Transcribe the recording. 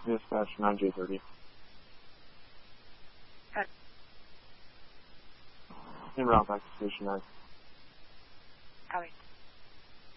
Dispatch 9J30. En route back to Station 9. Copy.